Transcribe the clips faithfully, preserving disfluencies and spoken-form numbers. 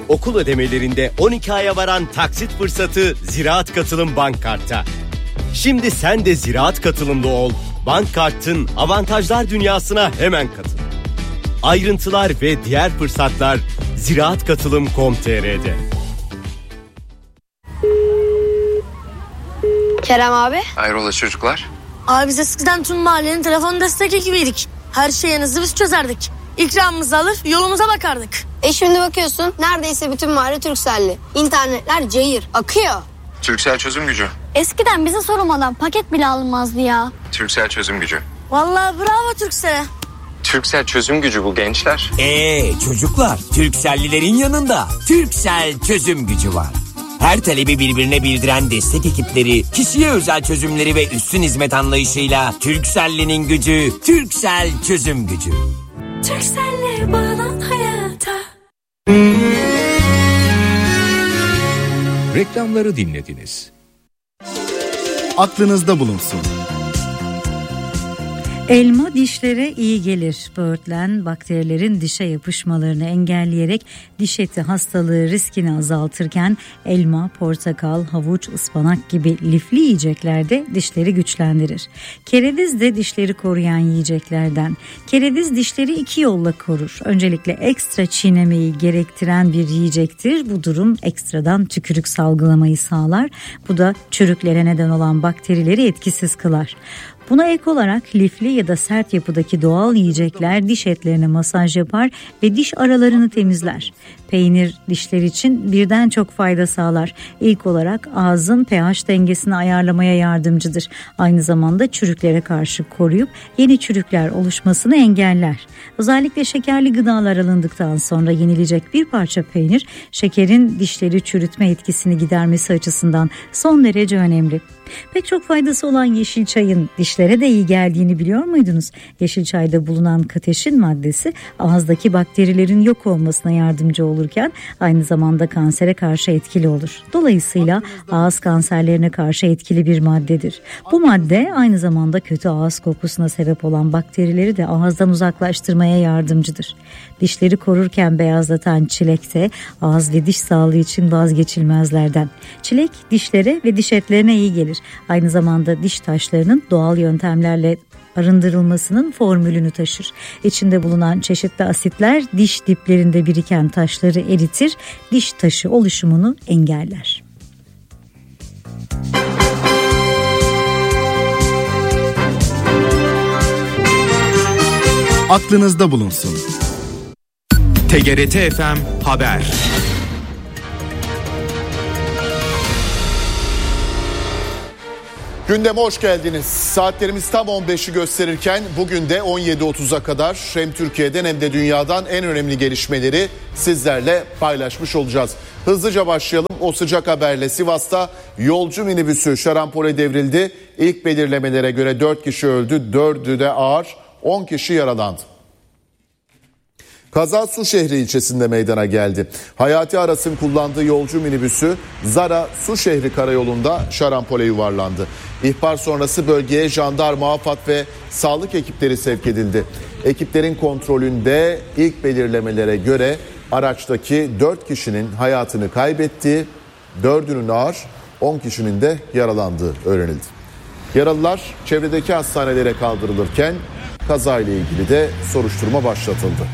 Okul ödemelerinde on iki aya varan taksit fırsatı Ziraat Katılım Bank Kart'ta. Şimdi sen de Ziraat Katılımlı ol. Bank Kart'ın avantajlar dünyasına hemen katıl. Ayrıntılar ve diğer fırsatlar ziraat katılım nokta com nokta tr''de. Kerem abi. Hayrola çocuklar? Abi biz eskiden tüm mahallenin telefon destek ekibiydik. Her şeyinizi biz çözerdik. İkramımızı alır yolumuza bakardık. E şimdi bakıyorsun neredeyse bütün mahalle Turkcell'li. İnternetler cayır akıyor. Turkcell çözüm gücü. Eskiden bize sorulmadan paket bile alınmazdı ya. Turkcell çözüm gücü. Vallahi bravo Turkcell'e. Turkcell çözüm gücü bu gençler. Eee çocuklar, Turkcell'lilerin yanında Turkcell çözüm gücü var. Her talebi birbirine bildiren destek ekipleri, kişiye özel çözümleri ve üstün hizmet anlayışıyla Turkcell'linin gücü, Turkcell çözüm gücü. Turkcell'le bağlan hayata. Reklamları dinlediniz. Aklınızda bulunsun. Elma dişlere iyi gelir. Böğürtlen bakterilerin dişe yapışmalarını engelleyerek diş eti hastalığı riskini azaltırken elma, portakal, havuç, ıspanak gibi lifli yiyeceklerde dişleri güçlendirir. Kereviz de dişleri koruyan yiyeceklerden. Kereviz dişleri iki yolla korur. Öncelikle ekstra çiğnemeyi gerektiren bir yiyecektir. Bu durum ekstradan tükürük salgılamayı sağlar. Bu da çürüklere neden olan bakterileri etkisiz kılar. Buna ek olarak lifli ya da sert yapıdaki doğal yiyecekler diş etlerine masaj yapar ve diş aralarını temizler. Peynir dişler için birden çok fayda sağlar. İlk olarak ağzın pH dengesini ayarlamaya yardımcıdır. Aynı zamanda çürüklere karşı koruyup yeni çürükler oluşmasını engeller. Özellikle şekerli gıdalar alındıktan sonra yenilecek bir parça peynir şekerin dişleri çürütme etkisini gidermesi açısından son derece önemli. Pek çok faydası olan yeşil çayın dişlere de iyi geldiğini biliyor muydunuz? Yeşil çayda bulunan kateşin maddesi ağızdaki bakterilerin yok olmasına yardımcı olurken aynı zamanda kansere karşı etkili olur. Dolayısıyla ağız kanserlerine karşı etkili bir maddedir. Bu madde aynı zamanda kötü ağız kokusuna sebep olan bakterileri de ağızdan uzaklaştırmaya yardımcıdır. Dişleri korurken beyazlatan çilek de ağız ve diş sağlığı için vazgeçilmezlerden. Çilek dişlere ve diş etlerine iyi gelir. Aynı zamanda diş taşlarının doğal yöntemlerle arındırılmasının formülünü taşır. İçinde bulunan çeşitli asitler diş diplerinde biriken taşları eritir, diş taşı oluşumunu engeller. Aklınızda bulunsun. T G R T F M Haber. Gündeme hoş geldiniz. Saatlerimiz tam on beşi gösterirken bugün de on yedi otuza kadar hem Türkiye'den hem de dünyadan en önemli gelişmeleri sizlerle paylaşmış olacağız. Hızlıca başlayalım o sıcak haberle. Sivas'ta yolcu minibüsü şarampole devrildi. İlk belirlemelere göre dört kişi öldü, dördü de ağır, on kişi yaralandı. Kaza Suşehri ilçesinde meydana geldi. Hayati Aras'ın kullandığı yolcu minibüsü Zara Suşehri karayolunda şarampole yuvarlandı. İhbar sonrası bölgeye jandarma, AFAD ve sağlık ekipleri sevk edildi. Ekiplerin kontrolünde ilk belirlemelere göre araçtaki dört kişinin hayatını kaybettiği, dördünün ağır, on kişinin de yaralandığı öğrenildi. Yaralılar çevredeki hastanelere kaldırılırken kazayla ilgili de soruşturma başlatıldı.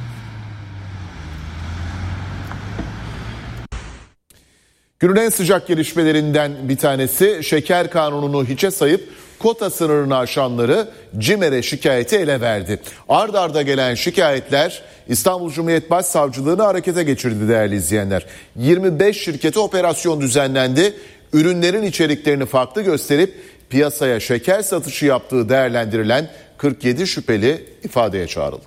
Günün en sıcak gelişmelerinden bir tanesi, şeker kanununu hiçe sayıp kota sınırını aşanları CİMER'e şikayeti ele verdi. Ard arda gelen şikayetler İstanbul Cumhuriyet Başsavcılığı'nı harekete geçirdi değerli izleyenler. yirmi beş şirkete operasyon düzenlendi. Ürünlerin içeriklerini farklı gösterip piyasaya şeker satışı yaptığı değerlendirilen kırk yedi şüpheli ifadeye çağrıldı.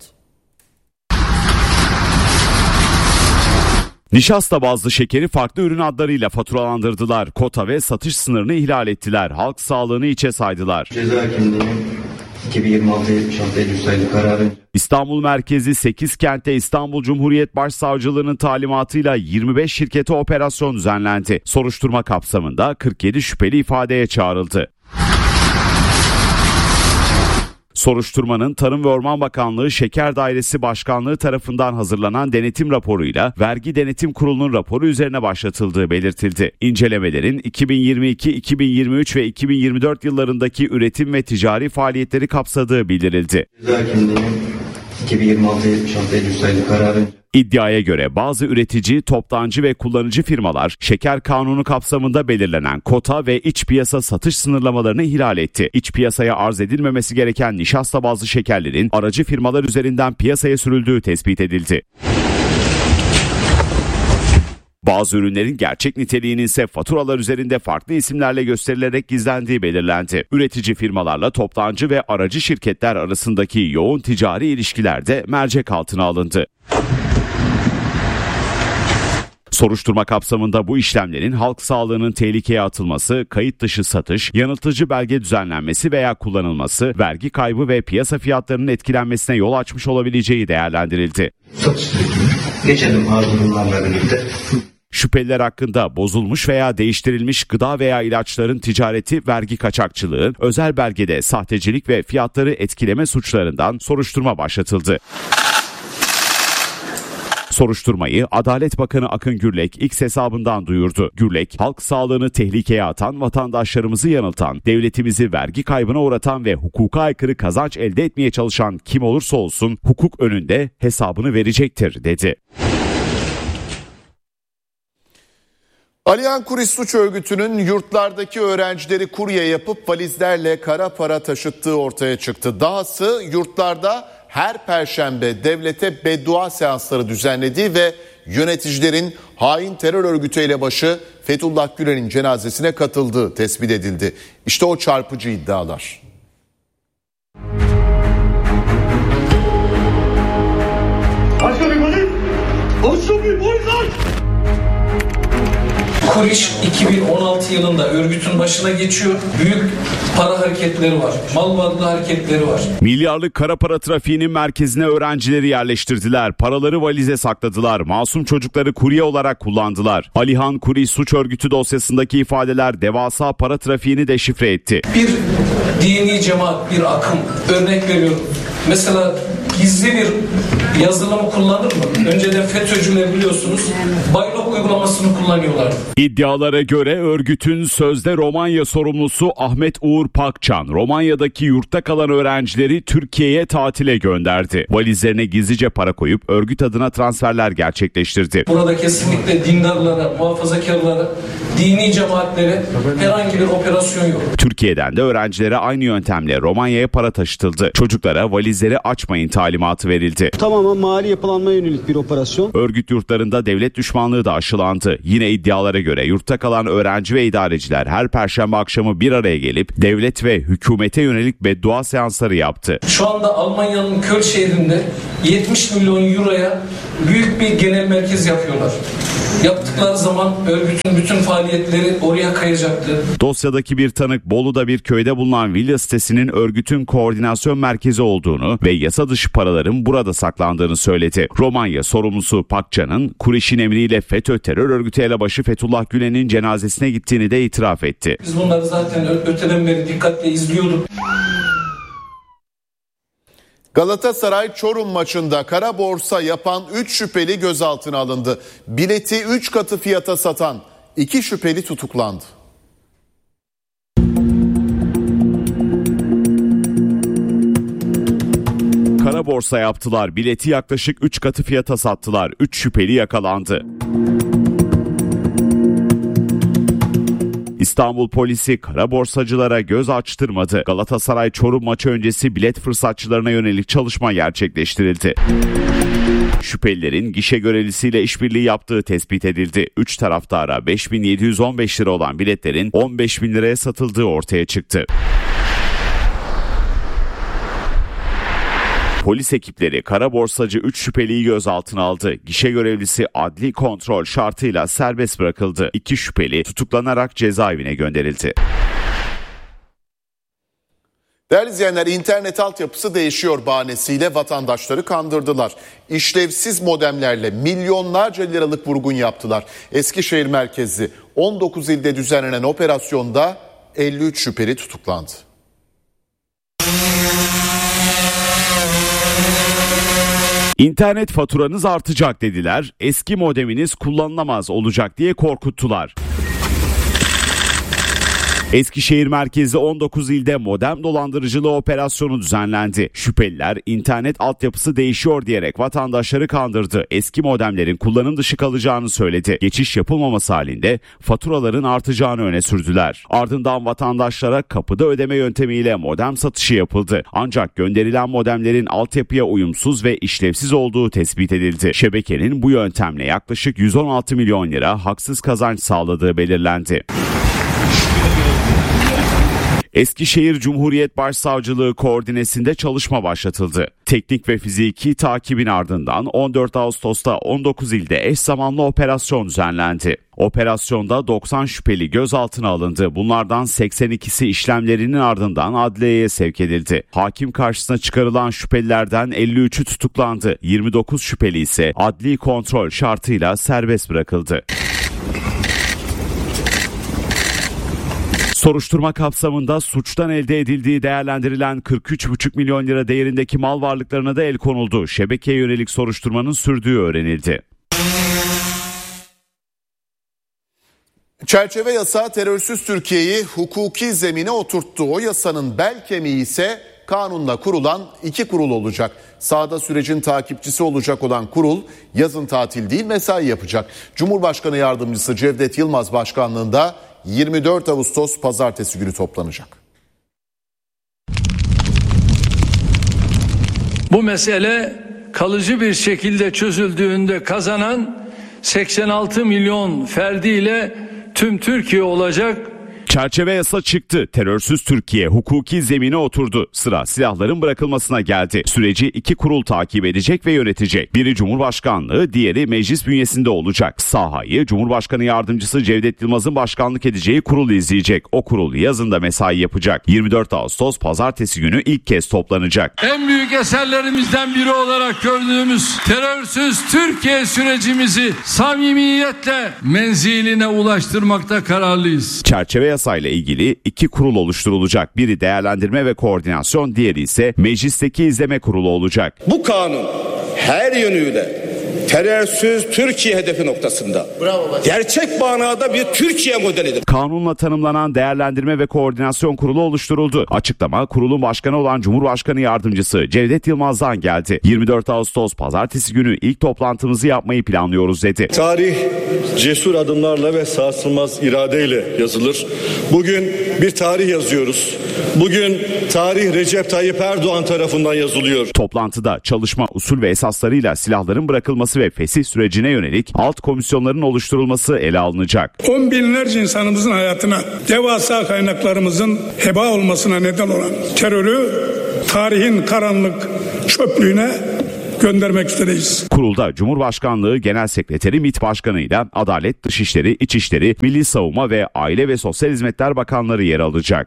Nişasta bazlı şekeri farklı ürün adlarıyla faturalandırdılar. Kota ve satış sınırını ihlal ettiler. Halk sağlığını içe saydılar. Ceza Hakimliği'nin iki bin yirmi altı yetmiş altı elli sayılı kararı. İstanbul merkezi sekiz kentte İstanbul Cumhuriyet Başsavcılığı'nın talimatıyla yirmi beş şirkete operasyon düzenlendi. Soruşturma kapsamında kırk yedi şüpheli ifadeye çağrıldı. Soruşturmanın Tarım ve Orman Bakanlığı Şeker Dairesi Başkanlığı tarafından hazırlanan denetim raporuyla Vergi Denetim Kurulu'nun raporu üzerine başlatıldığı belirtildi. İncelemelerin iki bin yirmi iki, iki bin yirmi üç ve iki bin yirmi dört yıllarındaki üretim ve ticari faaliyetleri kapsadığı bildirildi. iki bin yirmi altı şant elli üç sayılı kararı. İddiaya göre bazı üretici, toptancı ve kullanıcı firmalar şeker kanunu kapsamında belirlenen kota ve iç piyasa satış sınırlamalarını ihlal etti. İç piyasaya arz edilmemesi gereken nişasta bazlı şekerlerin aracı firmalar üzerinden piyasaya sürüldüğü tespit edildi. Bazı ürünlerin gerçek niteliğinin ise faturalar üzerinde farklı isimlerle gösterilerek gizlendiği belirlendi. Üretici firmalarla toptancı ve aracı şirketler arasındaki yoğun ticari ilişkiler de mercek altına alındı. Soruşturma kapsamında bu işlemlerin halk sağlığının tehlikeye atılması, kayıt dışı satış, yanıltıcı belge düzenlenmesi veya kullanılması, vergi kaybı ve piyasa fiyatlarının etkilenmesine yol açmış olabileceği değerlendirildi. Satış geçelim ağzımlarla birlikte. Şüpheliler hakkında bozulmuş veya değiştirilmiş gıda veya ilaçların ticareti, vergi kaçakçılığı, özel belgede sahtecilik ve fiyatları etkileme suçlarından soruşturma başlatıldı. Soruşturmayı Adalet Bakanı Akın Gürlek X hesabından duyurdu. Gürlek, halk sağlığını tehlikeye atan, vatandaşlarımızı yanıltan, devletimizi vergi kaybına uğratan ve hukuka aykırı kazanç elde etmeye çalışan kim olursa olsun hukuk önünde hesabını verecektir, dedi. Alihan Kuris Suç Örgütü'nün yurtlardaki öğrencileri kurye yapıp valizlerle kara para taşıttığı ortaya çıktı. Dahası yurtlarda her perşembe devlete beddua seansları düzenlediği ve yöneticilerin hain terör örgütü elebaşı Fethullah Gülen'in cenazesine katıldığı tespit edildi. İşte o çarpıcı iddialar. Kuriş iki bin on altı yılında örgütün başına geçiyor. Büyük para hareketleri var. Mal varlığı hareketleri var. Milyarlık kara para trafiğinin merkezine öğrencileri yerleştirdiler. Paraları valize sakladılar. Masum çocukları kurye olarak kullandılar. Alihan Kuriş Suç Örgütü dosyasındaki ifadeler devasa para trafiğini deşifre etti. Bir dini cemaat, bir akım. Örnek veriyorum. Mesela gizli bir yazılımı kullanır mı? Önceden FETÖ'cüler biliyorsunuz Baylok uygulamasını kullanıyorlar. İddialara göre örgütün sözde Romanya sorumlusu Ahmet Uğur Pakcan, Romanya'daki yurtta kalan öğrencileri Türkiye'ye tatile gönderdi. Valizlerine gizlice para koyup örgüt adına transferler gerçekleştirdi. Burada kesinlikle dindarlara, muhafazakarlara, dini cemaatlere herhangi bir operasyon yok. Türkiye'den de öğrencilere aynı yöntemle Romanya'ya para taşıtıldı. Çocuklara valizleri açmayın talimatı verildi. Tamamen mali yapılanmaya yönelik bir operasyon. Örgüt yurtlarında devlet düşmanlığı da aşılandı. Yine iddialara göre yurtta kalan öğrenci ve idareciler her perşembe akşamı bir araya gelip devlet ve hükümete yönelik beddua seansları yaptı. Şu anda Almanya'nın Köln şehrinde yetmiş milyon euroya büyük bir genel merkez yapıyorlar. Yaptıkları zaman örgütün bütün faaliyetleri oraya kayacaktı. Dosyadaki bir tanık Bolu'da bir köyde bulunan villa sitesinin örgütün koordinasyon merkezi olduğunu ve yasa dışı paraların burada saklandığını söyledi. Romanya sorumlusu Pakcan'ın Kuriş'in emriyle FETÖ terör örgütü elebaşı Fethullah Gülen'in cenazesine gittiğini de itiraf etti. Biz bunları zaten öteden beri dikkatle izliyorduk. Galatasaray Çorum maçında kara borsa yapan üç şüpheli gözaltına alındı. Bileti üç katı fiyata satan iki şüpheli tutuklandı. Kara borsa yaptılar. Bileti yaklaşık üç katı fiyata sattılar. üç şüpheli yakalandı. İstanbul polisi kara borsacılara göz açtırmadı. Galatasaray Çorum maçı öncesi bilet fırsatçılarına yönelik çalışma gerçekleştirildi. Şüphelilerin gişe görevlisiyle işbirliği yaptığı tespit edildi. Üç taraftara beş bin yedi yüz on beş lira olan biletlerin on beş bin liraya satıldığı ortaya çıktı. Polis ekipleri kara borsacı üç şüpheliyi gözaltına aldı. Gişe görevlisi adli kontrol şartıyla serbest bırakıldı. İki şüpheli tutuklanarak cezaevine gönderildi. Değerli izleyenler, internet altyapısı değişiyor bahanesiyle vatandaşları kandırdılar. İşlevsiz modemlerle milyonlarca liralık vurgun yaptılar. Eskişehir merkezli on dokuz ilde düzenlenen operasyonda elli üç şüpheli tutuklandı. İnternet faturanız artacak dediler. Eski modeminiz kullanılamaz olacak diye korkuttular. Eskişehir merkezli on dokuz ilde modem dolandırıcılığı operasyonu düzenlendi. Şüpheliler internet altyapısı değişiyor diyerek vatandaşları kandırdı. Eski modemlerin kullanım dışı kalacağını söyledi. Geçiş yapılmaması halinde faturaların artacağını öne sürdüler. Ardından vatandaşlara kapıda ödeme yöntemiyle modem satışı yapıldı. Ancak gönderilen modemlerin altyapıya uyumsuz ve işlevsiz olduğu tespit edildi. Şebekenin bu yöntemle yaklaşık yüz on altı milyon lira haksız kazanç sağladığı belirlendi. Eskişehir Cumhuriyet Başsavcılığı koordinesinde çalışma başlatıldı. Teknik ve fiziki takibin ardından on dört Ağustos'ta on dokuz ilde eş zamanlı operasyon düzenlendi. Operasyonda doksan şüpheli gözaltına alındı. Bunlardan seksen ikisi işlemlerinin ardından adliyeye sevk edildi. Hakim karşısına çıkarılan şüphelilerden elli üçü tutuklandı. yirmi dokuz şüpheli ise adli kontrol şartıyla serbest bırakıldı. Soruşturma kapsamında suçtan elde edildiği değerlendirilen kırk üç buçuk milyon lira değerindeki mal varlıklarına da el konuldu. Şebekeye yönelik soruşturmanın sürdüğü öğrenildi. Çerçeve yasa terörsüz Türkiye'yi hukuki zemine oturttu. O yasanın bel kemiği ise kanunla kurulan iki kurul olacak. Sahada sürecin takipçisi olacak olan kurul yazın tatil değil mesai yapacak. Cumhurbaşkanı Yardımcısı Cevdet Yılmaz başkanlığında yirmi dört Ağustos pazartesi günü toplanacak. Bu mesele kalıcı bir şekilde çözüldüğünde kazanan seksen altı milyon ferdiyle tüm Türkiye olacak. Çerçeve yasa çıktı. Terörsüz Türkiye hukuki zemine oturdu. Sıra silahların bırakılmasına geldi. Süreci iki kurul takip edecek ve yönetecek. Biri Cumhurbaşkanlığı, diğeri meclis bünyesinde olacak. Sahayı Cumhurbaşkanı Yardımcısı Cevdet Yılmaz'ın başkanlık edeceği kurul izleyecek. O kurul yazında mesai yapacak. yirmi dört Ağustos pazartesi günü ilk kez toplanacak. En büyük eserlerimizden biri olarak gördüğümüz terörsüz Türkiye sürecimizi samimiyetle menziline ulaştırmakta kararlıyız. Çerçeve yasa ile ilgili iki kurul oluşturulacak. Biri değerlendirme ve koordinasyon, diğeri ise meclisteki izleme kurulu olacak. Bu kanun her yönüyle terörsüz Türkiye hedefi noktasında gerçek manada bir Türkiye modelidir. Kanunla tanımlanan değerlendirme ve koordinasyon kurulu oluşturuldu. Açıklama kurulun başkanı olan Cumhurbaşkanı Yardımcısı Cevdet Yılmaz'dan geldi. yirmi dört Ağustos pazartesi günü ilk toplantımızı yapmayı planlıyoruz dedi. Tarih cesur adımlarla ve sarsılmaz iradeyle yazılır. Bugün bir tarih yazıyoruz. Bugün tarih Recep Tayyip Erdoğan tarafından yazılıyor. Toplantıda çalışma usul ve esaslarıyla silahların bırakılması ve fesih sürecine yönelik alt komisyonların oluşturulması ele alınacak. On binlerce insanımızın hayatına, devasa kaynaklarımızın heba olmasına neden olan terörü tarihin karanlık çöplüğüne göndermek üzereyiz. Kurulda Cumhurbaşkanlığı Genel Sekreteri MİT Başkanı ile Adalet, Dışişleri, İçişleri, Milli Savunma ve Aile ve Sosyal Hizmetler Bakanları yer alacak.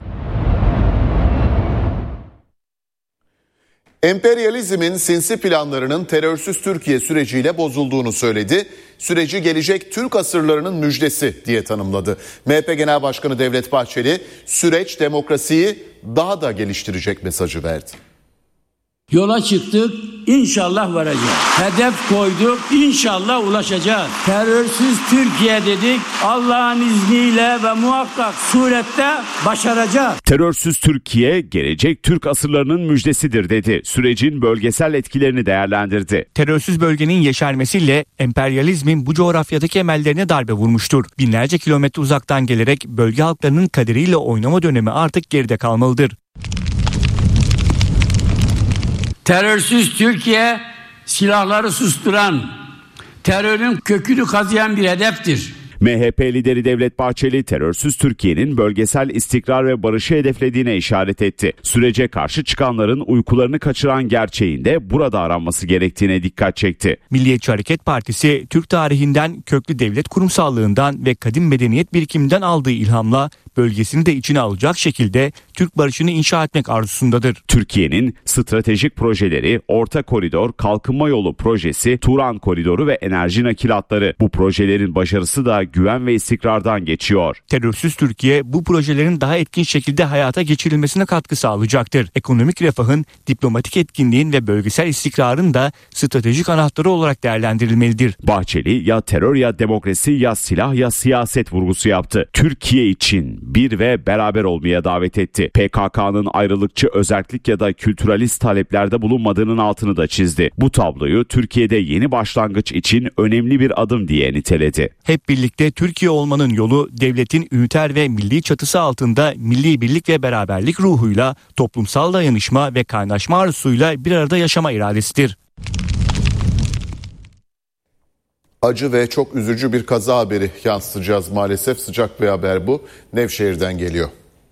Emperyalizmin sinsi planlarının terörsüz Türkiye süreciyle bozulduğunu söyledi. Süreci gelecek Türk asırlarının müjdesi diye tanımladı. M H P Genel Başkanı Devlet Bahçeli, süreç demokrasiyi daha da geliştirecek mesajı verdi. Yola çıktık, inşallah varacağız. Hedef koyduk, inşallah ulaşacağız. Terörsüz Türkiye dedik, Allah'ın izniyle ve muhakkak surette başaracağız. Terörsüz Türkiye, gelecek Türk asırlarının müjdesidir dedi. Sürecin bölgesel etkilerini değerlendirdi. Terörsüz bölgenin yeşermesiyle emperyalizmin bu coğrafyadaki emellerine darbe vurmuştur. Binlerce kilometre uzaktan gelerek bölge halklarının kaderiyle oynama dönemi artık geride kalmalıdır. Terörsüz Türkiye, silahları susturan, terörün kökünü kazıyan bir hedeftir. M H P lideri Devlet Bahçeli, terörsüz Türkiye'nin bölgesel istikrar ve barışı hedeflediğine işaret etti. Sürece karşı çıkanların uykularını kaçıran gerçeğinde burada aranması gerektiğine dikkat çekti. Milliyetçi Hareket Partisi, Türk tarihinden, köklü devlet kurumsallığından ve kadim medeniyet birikiminden aldığı ilhamla bölgesini de içine alacak şekilde Türk barışını inşa etmek arzusundadır. Türkiye'nin stratejik projeleri Orta Koridor, Kalkınma Yolu projesi, Turan Koridoru ve enerji nakilatları. Bu projelerin başarısı da güven ve istikrardan geçiyor. Terörsüz Türkiye bu projelerin daha etkin şekilde hayata geçirilmesine katkı sağlayacaktır. Ekonomik refahın, diplomatik etkinliğin ve bölgesel istikrarın da stratejik anahtarı olarak değerlendirilmelidir. Bahçeli ya terör ya demokrasi ya silah ya siyaset vurgusu yaptı. Türkiye için bir ve beraber olmaya davet etti. P K K'nın ayrılıkçı, özerklik ya da kültüralist taleplerde bulunmadığının altını da çizdi. Bu tabloyu Türkiye'de yeni başlangıç için önemli bir adım diye niteledi. Hep birlikte Türkiye olmanın yolu devletin üniter ve milli çatısı altında milli birlik ve beraberlik ruhuyla, toplumsal dayanışma ve kaynaşma arzusuyla bir arada yaşama iradesidir. Acı ve çok üzücü bir kaza haberi yansıtacağız maalesef. Sıcak bir haber bu. Nevşehir'den geliyor.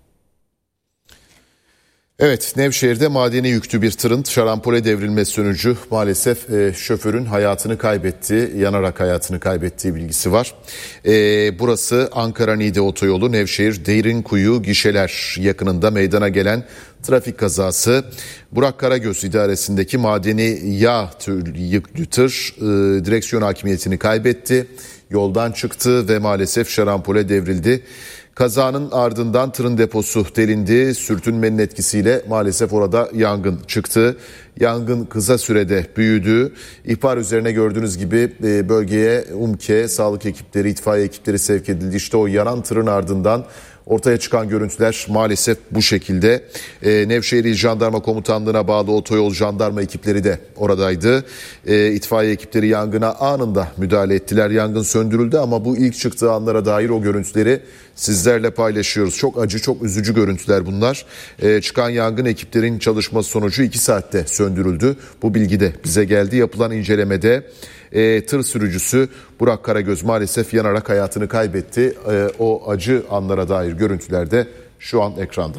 Evet, Nevşehir'de madeni yüklü bir tırın şarampole devrilmesi sonucu maalesef e, şoförün hayatını kaybetti, yanarak hayatını kaybettiği bilgisi var. E, burası Ankara-Niğde otoyolu, Nevşehir Derinkuyu Gişeler yakınında meydana gelen trafik kazası. Burak Karagöz idaresindeki madeni yağ yüklü tır e, direksiyon hakimiyetini kaybetti, yoldan çıktı ve maalesef şarampole devrildi. Kazanın ardından tırın deposu delindi. Sürtünmenin etkisiyle maalesef orada yangın çıktı. Yangın kısa sürede büyüdü. İhbar üzerine gördüğünüz gibi bölgeye UMKE, sağlık ekipleri, itfaiye ekipleri sevk edildi. İşte o yanan tırın ardından ortaya çıkan görüntüler maalesef bu şekilde. Ee, Nevşehir İl Jandarma Komutanlığı'na bağlı otoyol jandarma ekipleri de oradaydı. Ee, itfaiye ekipleri yangına anında müdahale ettiler. Yangın söndürüldü ama bu ilk çıktığı anlara dair o görüntüleri sizlerle paylaşıyoruz. Çok acı, çok üzücü görüntüler bunlar. Ee, çıkan yangın ekiplerin çalışması sonucu iki saatte söndürüldü. Bu bilgi de bize geldi. Yapılan incelemede E, tır sürücüsü Burak Karagöz maalesef yanarak hayatını kaybetti. E, o acı anlara dair görüntüler de şu an ekranda.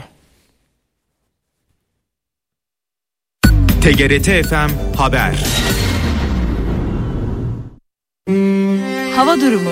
T G R T F M Haber. Hava durumu.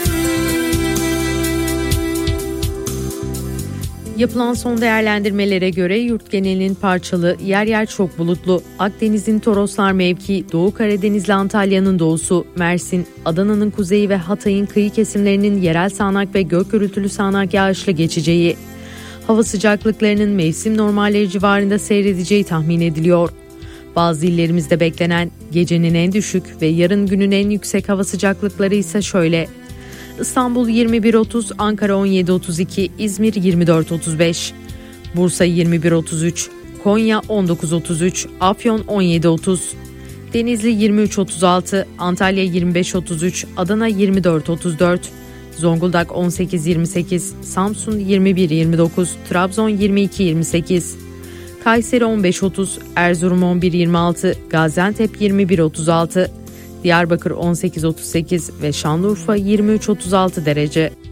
Yapılan son değerlendirmelere göre yurt genelinin parçalı, yer yer çok bulutlu. Akdeniz'in Toroslar mevki, Doğu Karadeniz'le Antalya'nın doğusu, Mersin, Adana'nın kuzeyi ve Hatay'ın kıyı kesimlerinin yerel sağanak ve gök gürültülü sağanak yağışlı geçeceği. Hava sıcaklıklarının mevsim normalleri civarında seyredeceği tahmin ediliyor. Bazı illerimizde beklenen gecenin en düşük ve yarın günün en yüksek hava sıcaklıkları ise şöyle: İstanbul yirmi bir otuz, Ankara on yedi otuz iki, İzmir yirmi dört otuz beş, Bursa yirmi bir otuz üç, Konya on dokuz otuz üç, Afyon on yedi otuz, Denizli yirmi üç otuz altı, Antalya yirmi beş otuz üç, Adana yirmi dört otuz dört, Zonguldak on sekiz yirmi sekiz, Samsun yirmi bir yirmi dokuz, Trabzon yirmi iki yirmi sekiz, Kayseri on beş otuz, Erzurum on bir yirmi altı, Gaziantep yirmi bir otuz altı, Diyarbakır on sekiz otuz sekiz ve Şanlıurfa yirmi üç otuz altı derece.